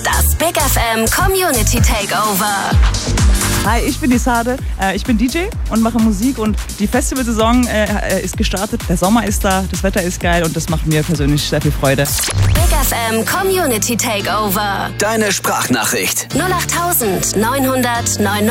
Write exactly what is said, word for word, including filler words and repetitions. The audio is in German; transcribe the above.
Das Big F M Community Takeover. Hi, ich bin die Sade, ich bin D J und mache Musik und die Festivalsaison ist gestartet. Der Sommer ist da, das Wetter ist geil und das macht mir persönlich sehr viel Freude. Big F M Community Takeover. Deine Sprachnachricht. null acht neunhundert neun